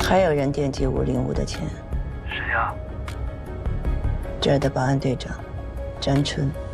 还有人惦记505的钱。 谁呀？ 这儿的保安队长，詹春。